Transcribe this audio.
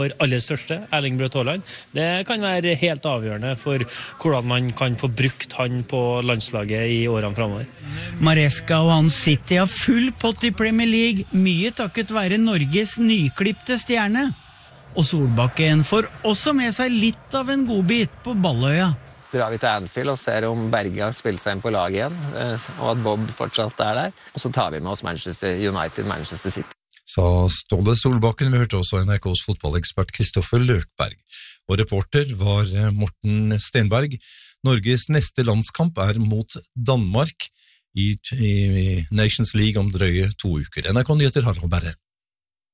Vår aller største, Erling Braut Haaland, det kan være helt avgjørende for hvordan man kan få brukt han på landslaget i årene fremover. Maresca og hans City har full pott i Premier League, mye takket være Norges nyklipte stjerne. Og Solbakken får også med seg litt av en godbit på Balløya. Drar vi til Anfield og ser om Berge har spilt seg inn på laget igjen, og at Bob fortsatt der. Og så tar vi med oss Manchester United, Manchester City. Sa Ståle Solbakken. Vi hørte også NRKs fotballekspert Kristoffer Løkberg. Og reporter var Morten Stenberg. Norges neste landskamp mot Danmark i Nations League om drøye 2 uker. NRK Nyheter, Harald Berre.